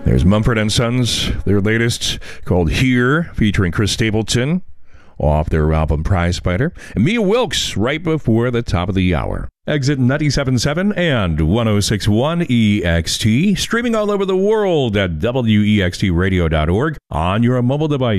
There's Mumford & Sons, their latest called Here, featuring Chris Stapleton, off their album Prize Fighter. And Mia Wilkes, right before the top of the hour. Exit 97.7 and 106.1 EXT, streaming all over the world at wextradio.org on your mobile device.